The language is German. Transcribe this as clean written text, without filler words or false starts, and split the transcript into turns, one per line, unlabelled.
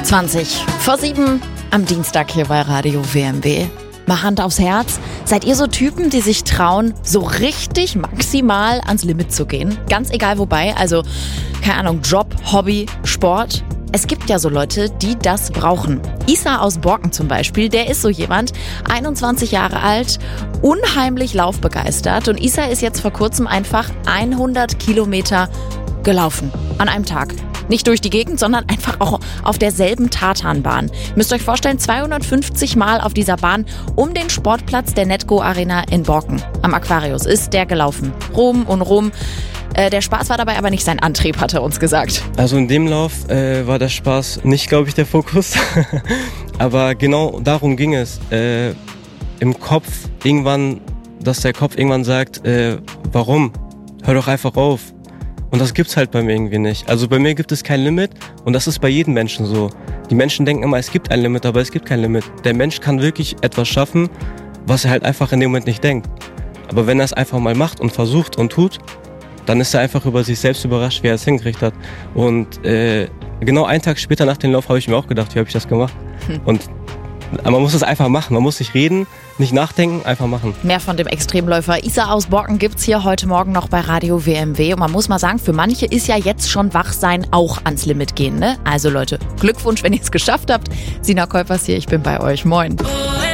20:07 am Dienstag hier bei Radio WMW. Mal Hand aufs Herz. Seid ihr so Typen, die sich trauen, so richtig maximal ans Limit zu gehen? Ganz egal wobei, also keine Ahnung, Job, Hobby, Sport. Es gibt ja so Leute, die das brauchen. Isa aus Borken zum Beispiel, der ist so jemand, 21 Jahre alt, unheimlich laufbegeistert. Und Isa ist jetzt vor kurzem einfach 100 Kilometer gelaufen an einem Tag. Nicht durch die Gegend, sondern einfach auch auf derselben Tartanbahn. Ihr müsst euch vorstellen, 250 Mal auf dieser Bahn um den Sportplatz der Netco Arena in Borken am Aquarius ist der gelaufen. Rum und rum. Der Spaß war dabei aber nicht sein Antrieb, hat er uns gesagt.
Also in dem Lauf war der Spaß nicht, glaube ich, der Fokus. Aber genau darum ging es. Im Kopf irgendwann, dass der Kopf irgendwann sagt, warum? Hör doch einfach auf. Und das gibt's halt bei mir irgendwie nicht. Also bei mir gibt es kein Limit und das ist bei jedem Menschen so. Die Menschen denken immer, es gibt ein Limit, aber es gibt kein Limit. Der Mensch kann wirklich etwas schaffen, was er halt einfach in dem Moment nicht denkt. Aber wenn er es einfach mal macht und versucht und tut, dann ist er einfach über sich selbst überrascht, wie er es hingekriegt hat. Und genau einen Tag später nach dem Lauf habe ich mir auch gedacht, wie habe ich das gemacht? Und man muss es einfach machen. Man muss nicht reden, nicht nachdenken, einfach machen.
Mehr von dem Extremläufer Isa aus Borken gibt's hier heute Morgen noch bei Radio WMW. Und man muss mal sagen, für manche ist ja jetzt schon Wachsein auch ans Limit gehen, ne? Also Leute, Glückwunsch, wenn ihr es geschafft habt. Sina Käupers hier, ich bin bei euch. Moin.